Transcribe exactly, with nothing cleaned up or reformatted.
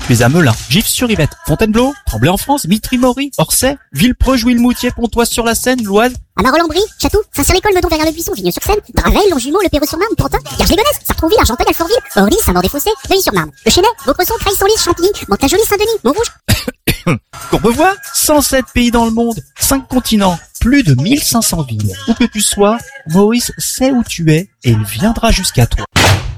tu es à Melun, Gif-sur-Yvette, Fontainebleau, Tremblay en France, Mitry-Mory, Orsay, Villepreux, Jouy-le-Moutier, Pontoise-sur-la-Seine, l'Oise. À Marois-Landry, Château, Saint-Cyr-l'École, Meudon, Verrières-le-Buisson, Vigneux-sur-Seine, Draveil, Longjumeau, Le Perreux-sur-Marne, Pantin, Garges-les-Gonesse, Sartrouville, Argenteuil, Alfortville, Orly, Saint-Maur-des-Fossés, Neuilly-sur-Marne, Le Chesnay, Vaucresson, Creil-Senlis, Chantilly, Mantes-la-Jolie, Saint-Denis, Montrouge. Courbevoie, cent sept pays dans le monde, cinq continents, plus de mille cinq cents villes. Où que tu sois, Maurice sait où tu es et il viendra jusqu'à toi.